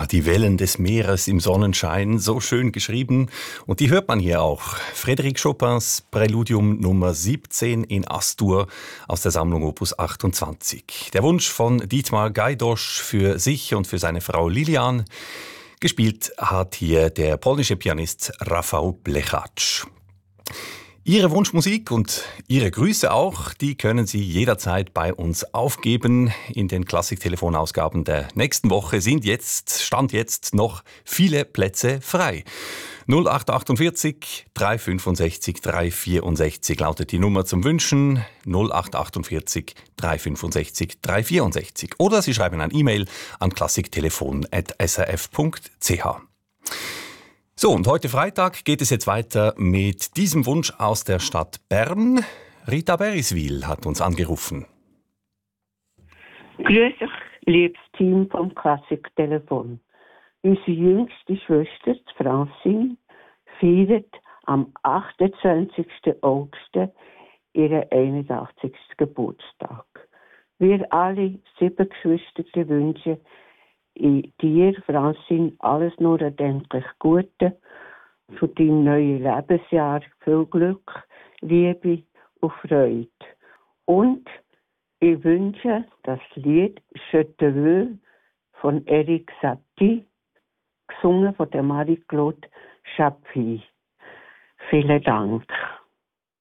Ja, die Wellen des Meeres im Sonnenschein, so schön geschrieben. Und die hört man hier auch. Frédéric Chopins Präludium Nummer 17 in As-Dur aus der Sammlung Opus 28. Der Wunsch von Dietmar Gajdosz für sich und für seine Frau Lilian. Gespielt hat hier der polnische Pianist Rafał Blechacz. Ihre Wunschmusik und Ihre Grüße auch, die können Sie jederzeit bei uns aufgeben. In den Klassik-Telefonausgaben der nächsten Woche Stand jetzt noch viele Plätze frei. 0848 365 364 lautet die Nummer zum Wünschen. 0848 365 364. Oder Sie schreiben ein E-Mail an klassiktelefon@srf.ch. So, und heute Freitag geht es jetzt weiter mit diesem Wunsch aus der Stadt Bern. Rita Beriswil hat uns angerufen. Grüß euch, liebes Team vom Klassiktelefon. Unsere jüngste Schwester, die Francine, feiert am 28. August ihren 81. Geburtstag. Wir alle 7 Geschwister wünschen dir, Francine, alles nur erdenklich Gute für dein neues Lebensjahr. Viel Glück, Liebe und Freude. Und ich wünsche das Lied «Je te veux» von Eric Satie, gesungen von der Marie-Claude Chapuis. Vielen Dank.